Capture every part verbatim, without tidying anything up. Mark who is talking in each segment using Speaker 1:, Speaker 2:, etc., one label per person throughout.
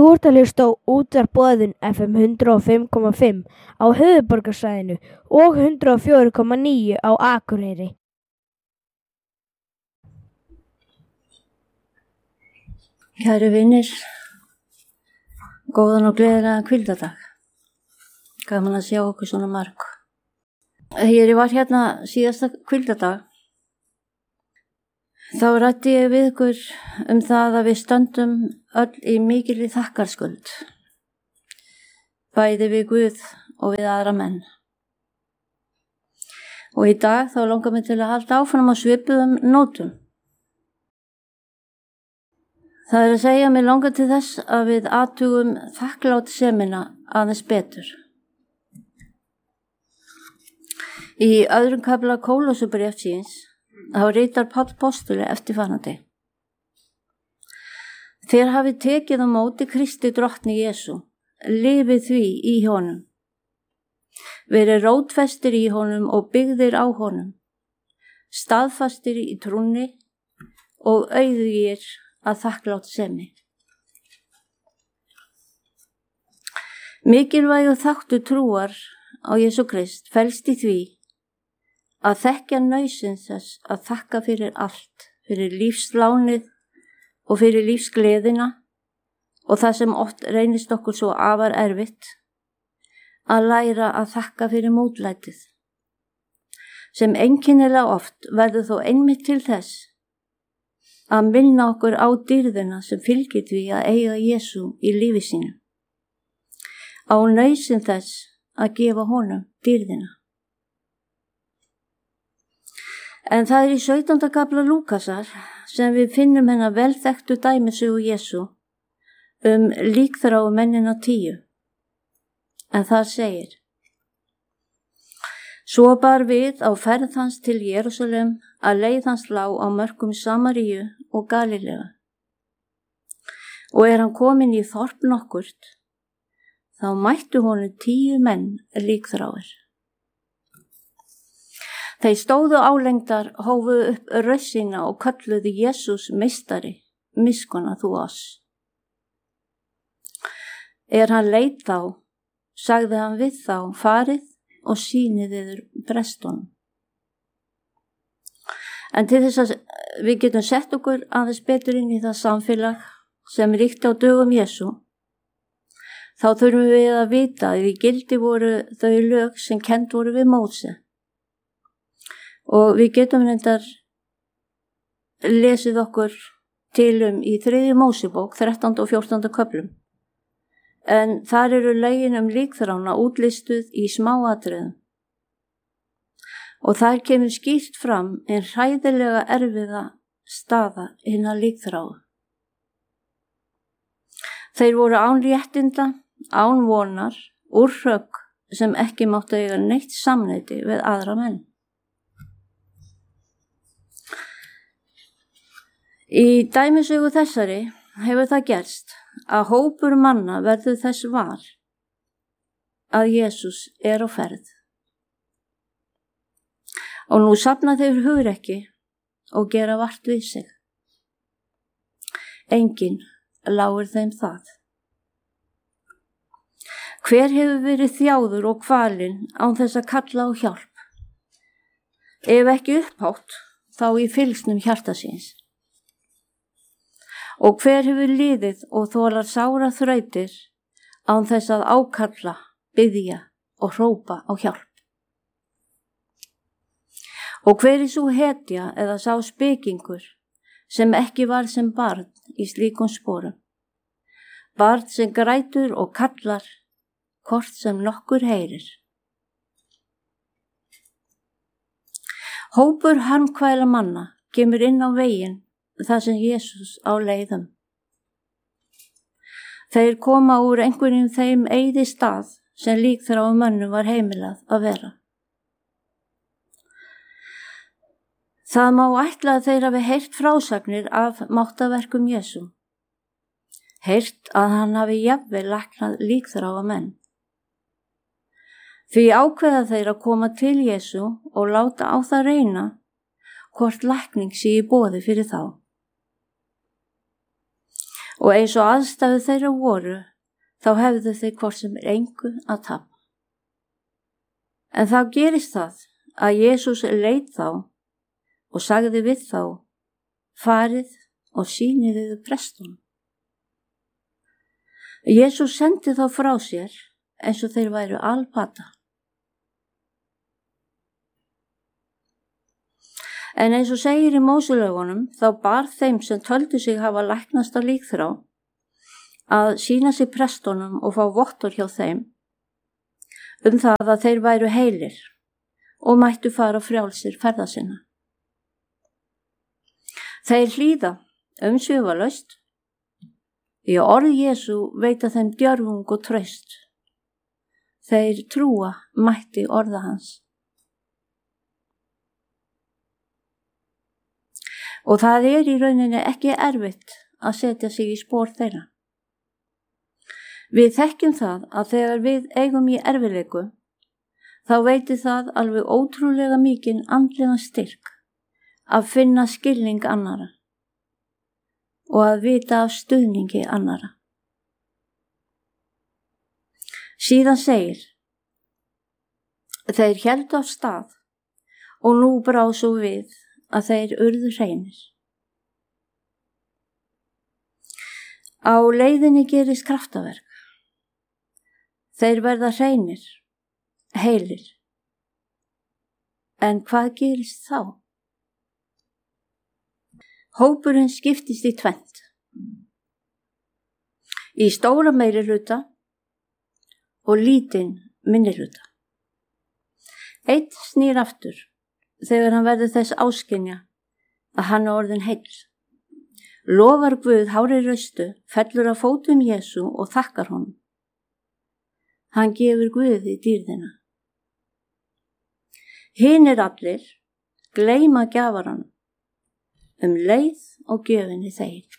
Speaker 1: Þú ert að hlusta á Útvarp Boðun F M hundrað og fimm komma fimm á höfuðborgarsvæðinu og hundrað og fjögur komma níu á Akureyri.
Speaker 2: Kæru vinir, góðan og gleðilegan hvíldardag. Gaman að sjá okkur svona marg. Þegar ég var hérna síðasta hvíldardag, þá ræddi ég við ykkur um það að við stöndum öll í mikilli þakkarskuld, bæði við Guð og við aðra menn. Og í dag þá langar mig til að halda áfram á svipuðum nótum. Það er að segja mig langar til þess að við athugum þakklátssemina aðeins betur. Í öðrum kafla Kólosubréfsins þá ritar Páll postuli eftirfarandi: Þér hafið tekið á móti Kristi drottni Jesú, lifið því í honum. Verið rótfestir í honum og byggðir á honum, staðfastir í trúnni og auðugir að þakklátsemi. Mikilvægur þáttur trúar á Jesú Krist felst í því að þekkja nauðsyn þess að þakka fyrir allt, fyrir lífslánið og fyrir lífsgleðina og það sem oft reynist okkur svo afar erfitt, að læra að þakka fyrir mótlætið, sem einkennilega oft verður þó einmitt til þess að minna okkur á dýrðina sem fylgir því að eiga Jesú í lífi sínu, á nauðsyn þess að gefa honum dýrðina. En það er í sautjánda kafla Lúkasar sem við finnum hennar velþekktu dæmisögu Jesú um líkþráu mennina tíu. En það segir: Svo bar við á ferð hans til Jerúsalem að leið hans lá á mörkum Samaríu og Galilea. Og er hann kominn í þorp nokkurt, þá mættu honum tíu menn líkþráir. Þeir stóðu álengdar, hófu upp rödd sína og kölluðu Jesús meistari, miskunna þú oss. Er hann leit þá, sagði hann við þá, farið og sýnið yður brestunum. En til þess að við getum sett okkur aðeins betur inn í það samfélag sem ríkti á dögum Jesú, þá þurfum við að vita að í gildi voru þau lög sem kennd voru við Móse. Og við getum reyndar lesið okkur til um í þriðju Mósebók, þrettánda og fjórtánda köflum. En þar eru lögin um líkþrána útlistuð í smáatriðum. Og þar kemur skýrt fram en hræðilega erfiða staða hinna líkþráu. Þeir voru án réttinda, án vonar, úr hrögg sem ekki máttu eiga neitt samneyti við aðra menn. Í dæmisögu þessari hefur það gerst að hópur manna verður þess var að Jesús er á ferð. Og nú safna þeir hugrekki og gera vart við sig. Enginn láir þeim það. Hver hefur verið þjáður og kvalinn án þess að kalla á hjálp? Ef ekki upphátt, þá í fylgsnum hjarta síns. Og hver hefur liðið og þolar sára þrautir án þess að ákalla, biðja og hrópa á hjálp? Og hver er svo hetja eða sá spekingur sem ekki var sem barn í slíkum sporum? Barn sem grætur og kallar, hvort sem nokkur heyrir. Hópur harmkvæla manna kemur inn á veginn það sem Jesús á leiðum. Þeir koma úr einhverjum þeim eyði stað sem líkþráu mönnum var heimilað að vera. Það má ætla að þeir hafi heyrt frásagnir af máttaverkum Jesú. Heyrt að hann hafi jafnvel læknað líkþráa menn. Því ákveða þeir að koma til Jesú og láta á það reyna hvort lækning sé í boði fyrir þá. Og eins og aðstæðu þeirra voru, þá hefðu þeir hvort sem er engu að tapa. En þá gerist það að Jesús leit þá og sagði við þá, farið og sýnið við prestunum. Jesús sendi þá frá sér eins og þeir væru alpata. En eins og segir í Móselögunum, þá bar þeim sem töldu sig hafa læknast á líkþrá að sýna sig prestunum og fá vottor hjá þeim um það að þeir væru heilir og mættu fara frjálsir ferða sinna. Þeir hlýða umsvifalaust, því að orð Jesú veita þeim djörfung og traust. Þeir trúa mætti orða hans. Og það er í rauninni ekki erfitt að setja sig í spór þeirra. Við þekkjum það að þegar við eigum í erfileiku, þá veitir það alveg ótrúlega mikinn andlegan styrk að finna skilning annara og að vita af stuðningi annara. Síðan segir, þeir héldu af stað og nú brá svo við að þeir urðu hreinir. Á leiðinni gerist kraftaverk. Þeir verða hreinir, heilir. En hvað gerist þá? Hópurinn skiptist í tvennt. Í stóra meirihluta og lítinn minnihluta. Einn snýr aftur þegar hann verður þess áskynja að hann er orðinn heill. Lofar Guð hári raustu, fellur að fótum Jesú og þakkar honum. Hann gefur Guði dýrðina. Hinir allir gleyma gjafaranum um leið og gjöfinni þeir.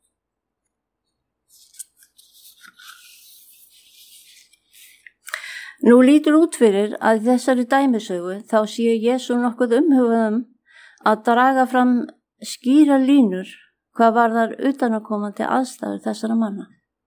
Speaker 2: Nú lítur út fyrir að þessari dæmisögu þá sé Jesú nokkuð umhugaðum að draga fram skýra línur hvað varðar utanakomandi aðstæður þessara manna.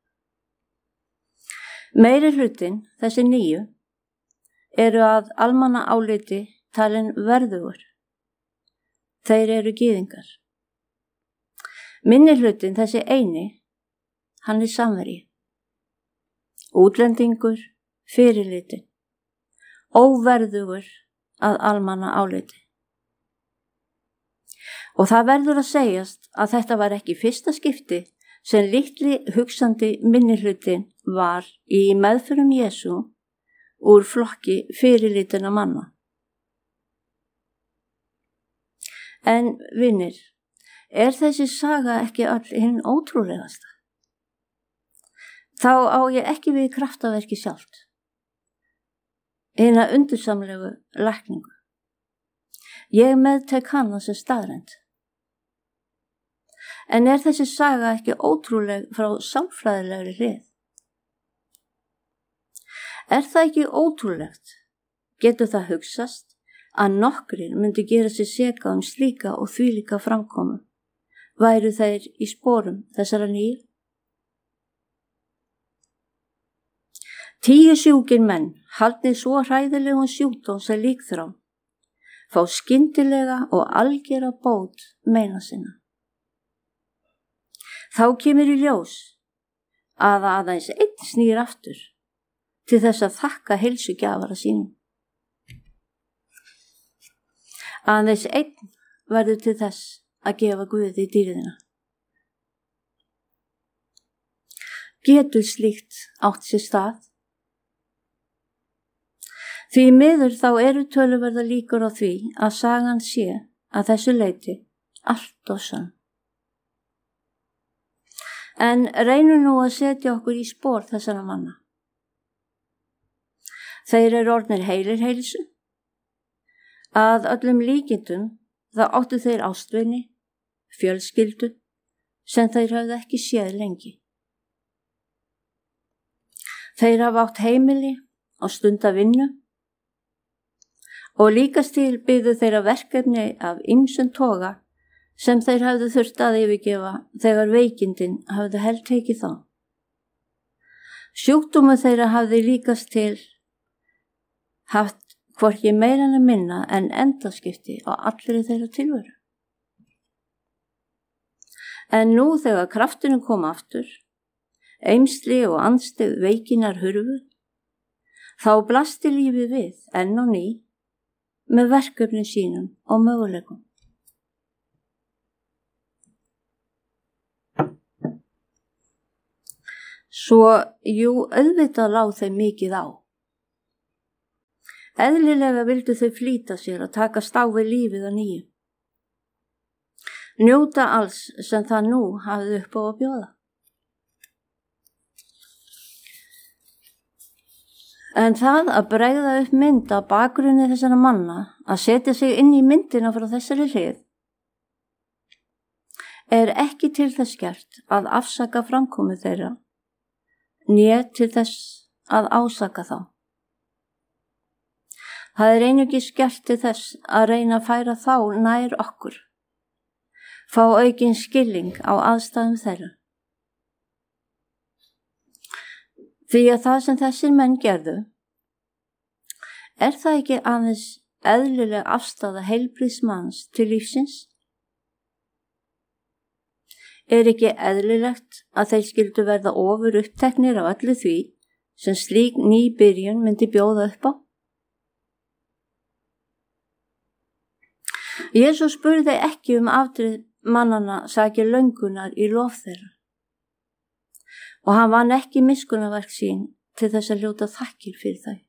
Speaker 2: Meiri hlutin, þessi nýju, eru að almanna áliti talin verðugur. Þeir eru gyðingar. Minni hlutin, þessi eini, hann er samveri. Útlendingur, fyrirlitin, óverðugur að almanna áliti. Og það verður að segjast að þetta var ekki fyrsta skipti sem litli hugsandi minnihlutin var í meðförum Jesú úr flokki fyrirlitina manna. En vinir, er þessi saga ekki all hinn ótrúlegasta? Þá á ég ekki við kraftaverki sjálft. Eina undursamlegu lækningu. Ég meðtek hana sem staðrend. En er þessi saga ekki ótrúleg frá sálfræðilegri hlið? Er það ekki ótrúlegt? Getur það hugsast að nokkrir myndi gera sér seka um slíka og þvílíka framkomu? Væru þeir í sporum þessara nýju? Tíu sjúkir menn, haldnir svo hræðilegum sjúkdóm sem líkþrá, fá skyndilega og algera bót meina sinna. Þá kemur í ljós að aðeins einn snýr aftur til þess að þakka heilsugjafara sínum. Aðeins einn verður til þess að gefa Guði dýrðina. Getur slíkt átt sér stað? Því miður þá eru töluverða líkur á því að sagan sé að þessu leyti allt og sann. En reynum nú að setja okkur í spór þessara manna. Þeir eru orðnir heilir heilsu. Að öllum líkindum þá áttu þeir ástvini, fjölskyldu, sem þeir hafði ekki séð lengi. Þeir hafa átt heimili og stunda vinnu og líkast til byðu þeirra verkefni af ýmsum toga sem þeir hafðu þurft að yfirgefa þegar veikindin hafðu held tekið þá. Sjúkdómur þeirra hafði líkast til haft hvorki meira en minna en endaskipti á allri þeirra tilveru. En nú þegar kraftinu kom aftur, eymsli og andstyggð veikinar hurfu, þá blasti lífið við enn og ný með verkefni sínum og möguleikum. Svo, jú, auðvitað lá þeim mikið á. Eðlilega vildu þau flýta sér að takast á við lífið að nýju. Njóta alls sem það nú hafði upp á að bjóða. En það að bregða upp mynd af bakgrunni þessara manna, að setja sig inn í myndina frá þessari hlið, er ekki til þess gert að afsaka framkomu þeirra, né til þess að ásaka þá. Það er einungis gert til þess að reyna að færa þá nær okkur, fá aukinn skilning á aðstæðum þeirra. Því að það sem þessir menn gerðu, er það ekki aðeins eðlileg afstaða heilbrigðs manns til lífsins? Er ekki eðlilegt að þeir skyldu verða ofur uppteknir af öllu því sem slík ný byrjun myndi bjóða upp á? Jesús spurði ekki um afdrif mannanna sakir löngunar í lof þeirra og hann vann ekki miskunnarverk sín til þess að hljóta þakkir fyrir þau.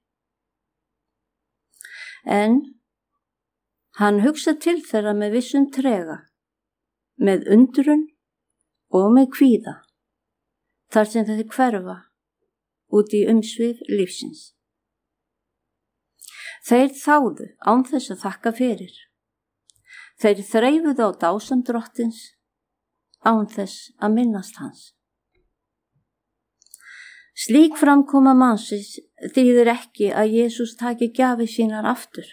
Speaker 2: En hann hugsa til þeirra með vissum trega, með undrun og með kvíða, þar sem þeir hverfa út í umsvif lífsins. Þeir þáðu án þess að þakka fyrir. Þeir þreifuðu á dásam drottins án þess að minnast hans. Slík framkoma mannsins þýðir ekki að Jesús taki gjafir sínar aftur,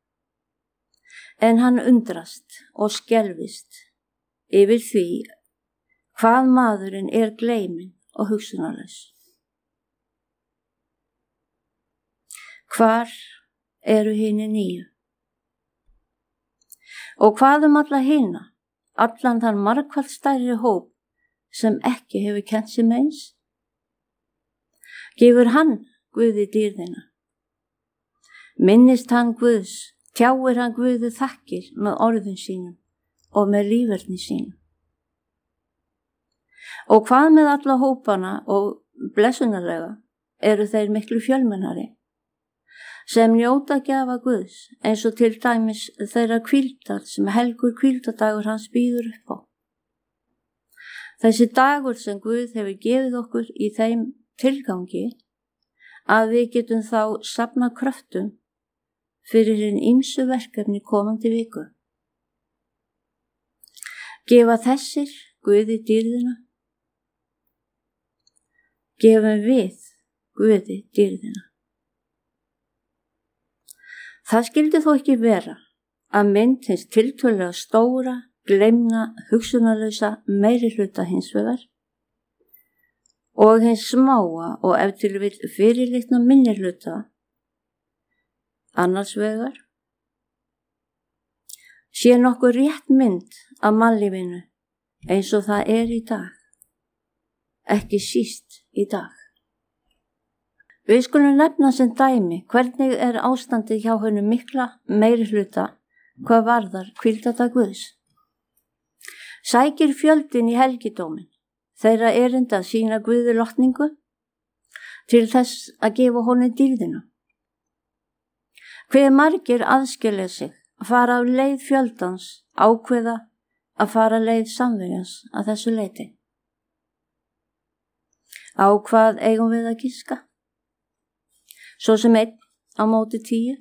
Speaker 2: en hann undrast og skelfist yfir því hvað maðurinn er gleyminn og hugsunarlaus. Hvar eru hinir nýju? Og hvað um alla hina, allan þann margfalt stærri hóp sem ekki hefur kennt sig meins? Gefur hann Guði dýrðina? Minnist hann Guðs, tjáir hann Guði þakkir með orðum sínum og með líferni sínum? Og hvað með alla hópana og blessunarlega eru þeir miklu fjölmennari, sem njóta gjafa Guðs eins og til dæmis þeirra hvíldar sem helgur hvíldadagur hans býður upp á. Þessi dagur sem Guð hefur gefið okkur í þeim tilgangi að við getum þá safna kröftum fyrir hinn ýmsu verkefni komandi viku. Gefa þessir Guði dýrðina? Gefum við Guði dýrðina? Það skyldi þó ekki vera að mynd hins tiltölulega stóra, gleymna, hugsunarlausa meiri hluta hins vegar og hins smáa og ef til vill fyrirlitna minni hluta annars vegar sé nokkuð rétt mynd af mannlífinu eins og það er í dag, ekki síst í dag. Við skulum nefna sem dæmi hvernig er ástandið hjá honum mikla meiri hluta hvað varðar hvíldadag Guðs. Sækir fjöldin í helgidómin þeirra erinda að sína Guði lotningu til þess að gefa honum dýrðina. Hve margir aðskilja sig að fara af leið fjöldans, ákveða að fara leið samvegjans að þessu leiti. Á hvað eigum við að giska? Svo sem einn á móti tíu.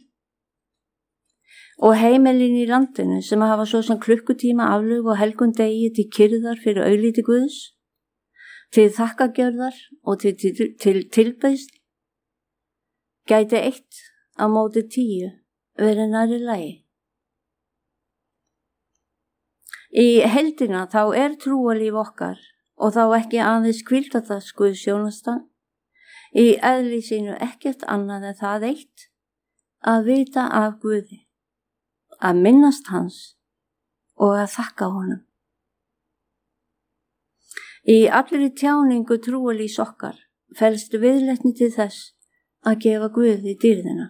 Speaker 2: Og heimilin í landinu sem hafa svo sem klukkutíma aflög og helgun degi til kyrðar fyrir augliti Guðs, til þakkagjörðar og til, til, til tilbeiðslu, gæti eitt á móti tíu verið nærri lagi. Í heildina þá er trúarlíf okkar og þá ekki aðeins hvíldardags guðsþjónusta, í eðli sínu ekkert annað en það eitt að vita af Guði, að minnast hans og að þakka honum. Í allri tjáningu trúarlífs okkar felst viðleitni til þess að gefa Guði dýrðina.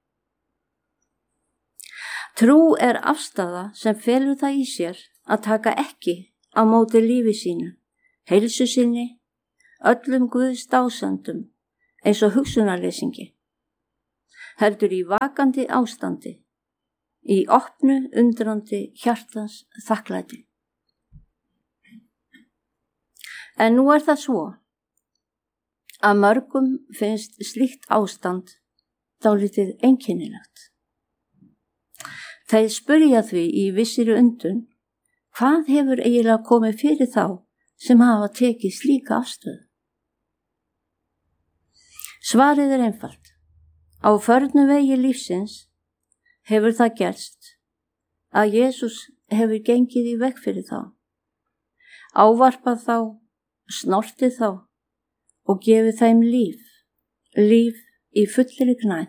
Speaker 2: Trú er afstaða sem felur það í sér að taka ekki á móti lífi sínu, heilsu sinni, öllum Guðs dásöndum eins og hugsunarleysingi, heldur í vakandi ástandi, í opnu undrandi hjartans þakklæti. En nú er það svo að mörgum finnst slíkt ástand dálítið einkennilegt. Þeir spyrja því í vissri undrun, hvað hefur eiginlega komið fyrir þá sem hafa tekið slíka afstöðu? Svarið er einfalt. Á förnum vegi lífsins hefur það gerst að Jesús hefur gengið í veg fyrir þá, ávarpað þá, snortið þá og gefið þeim líf, líf í fullri gnægð.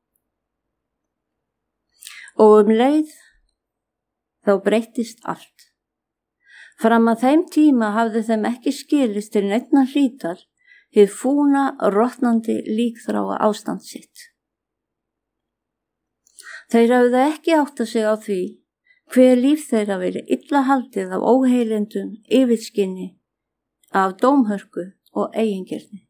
Speaker 2: Og um leið þá breyttist allt. Fram að þeim tíma hafði þeim ekki skilist til neinna hlítar hið fúna, rotnandi líkþráa ástand sitt. Þeir hafði ekki áttað sig á því hver líf þeirra verið illa haldið af óheilindum, yfirskinni, af dómhörku og eigingirni.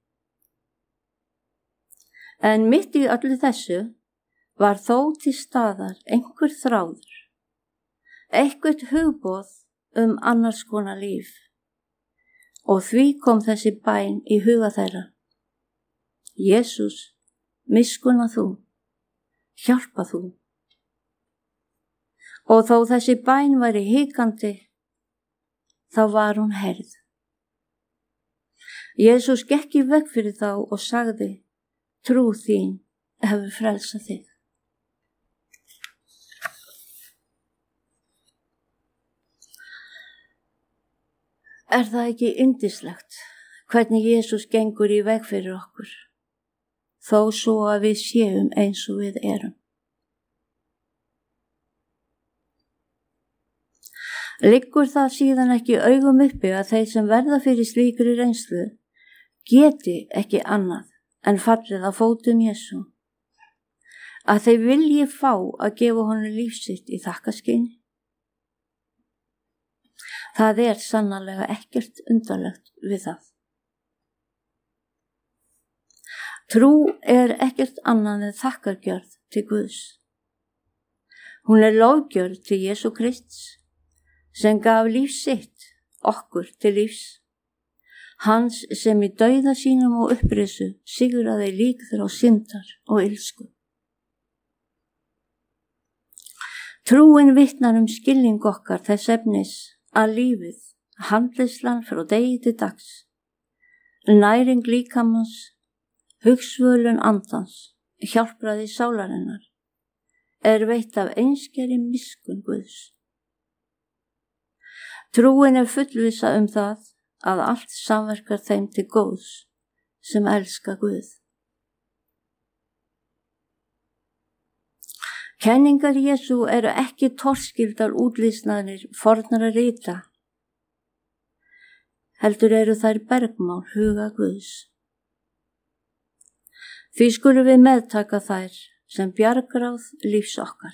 Speaker 2: En mitt í öllu þessu var þó til staðar einhver þráður, eitthvert hugboð um annars konar líf. Og því kom þessi bæn í huga þeirra. Jesús, miskunna þú, hjálpa þú. Og þó þessi bæn væri hikandi, þá var hún heyrð. Jesús gekk í veg fyrir þá og sagði, trú þín hefur frelsað þig. Er það ekki yndislegt hvernig Jesús gengur í veg fyrir okkur, þó svo að við séum eins og við erum? Liggur það síðan ekki augum uppi að þeir sem verða fyrir slíkri reynslu geti ekki annað en fallið á fótum Jesú, að þeir vilji fá að gefa honum líf sitt í þakkaskyni? Það er sannarlega ekkert undarlegt við það. Trú er ekkert annað en þakkargjörð til Guðs. Hún er lofgjörð til Jesú Krists, sem gaf líf sitt okkur til lífs, hans sem í dauða sínum og upprisu sigraði líkþrá syndar og illsku. Trúin vitnar um skilning okkar þess efnis að lífið, handleyslan frá degi til dags, næring líkamans, hugsvölun andans, hjálpraði sálarinnar, er veitt af einskeri miskunn Guðs. Trúin er fullvissa um það að allt samverkar þeim til góðs sem elska Guð. Kenningar Jesú eru ekki torskildar útlýsnaðir fornara rita, heldur eru þær bergmál huga Guðs. Því skulum við meðtaka þær sem bjargráð lífs okkar.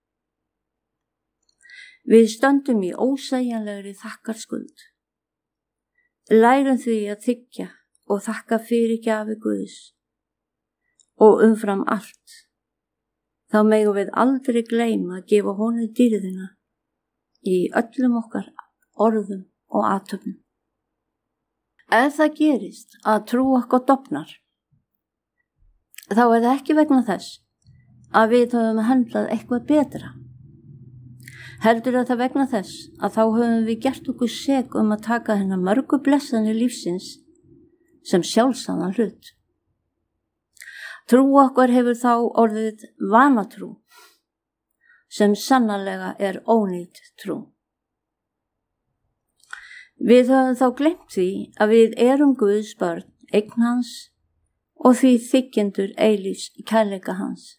Speaker 2: Við stöndum í ósegjanlegri þakkarskuld. Lærum því að þiggja og þakka fyrir gjafi Guðs og umfram allt. Þá megum við aldrei gleyma að gefa honum dýrðina í öllum okkar orðum og athöfnum. Ef það gerist að trú okkar dofnar, þá er það ekki vegna þess að við höfum handlað eitthvað betra. Heldur er það vegna þess að þá höfum við gert okkur sek um að taka hennar mörgu blessanir lífsins sem sjálfsagðan hlut. Trú okkar hefur þá orðið vanatrú, sem sannarlega er ónýt trú. Við höfum þá gleymt því að við erum Guðs börn, eign hans og því þykjendur eilífs kærleika hans.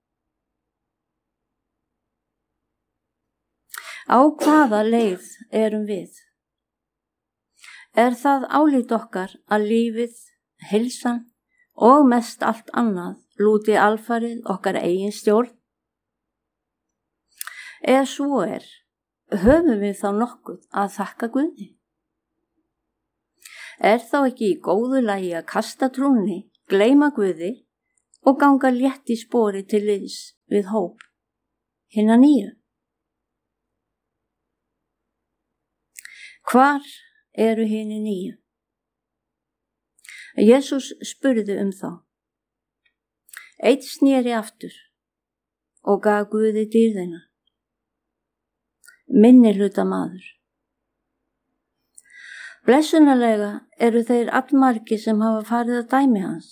Speaker 2: Á hvaða leið erum við? Er það álit okkar að lífið, heilsan og mest allt annað lúti alfarið okkar eigin stjórn? Ef svo er, höfum við þá nokkuð að þakka Guði? Er þá ekki í góðu lagi að kasta trúnni, gleyma Guði og ganga létt í spori til liðs við hóp hinna nýju? Hvar eru hinni nýju? Jesús spurði um þá. Einn sneri aftur og gaf Guði dýrðina. Minni hluta maður. Blessunarlega eru þeir allmargir sem hafa farið að dæmi hans.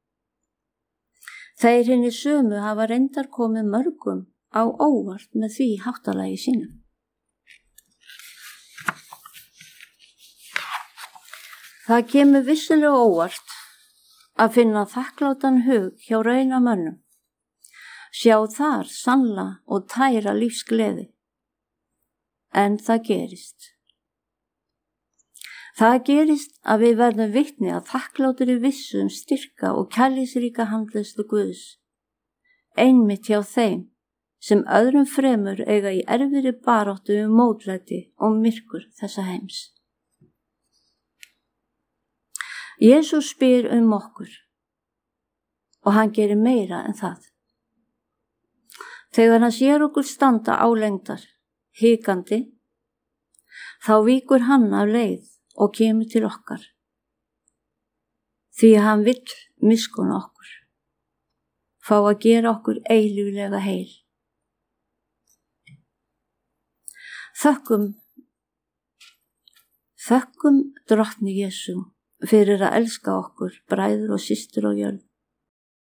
Speaker 2: Þeir hinni sömu hafa reyndar komið mörgum á óvart með því háttalagi sínum. Það kemur vissulega óvart að finna þakklátan hug hjá raunamönnum, sjá þar sannla og tæra lífsgleði. En það gerist. Það gerist að við verðum vitni að þakklátur í vissu um styrka og kærleiksríka handleiðslu Guðs, einmitt hjá þeim sem öðrum fremur eiga í erfiðri baráttu um mótlæti og myrkur þessa heims. Jesús spyr um okkur og hann gerir meira en það. Þegar hann sér okkur standa álengdar, hikandi, þá víkur hann af leið og kemur til okkar, því að hann vill miskunna okkur, fá að gera okkur eilíflega heil. Þökkum, þökkum drottni Jesú fyrir að elska okkur, bræður og systur á jörð.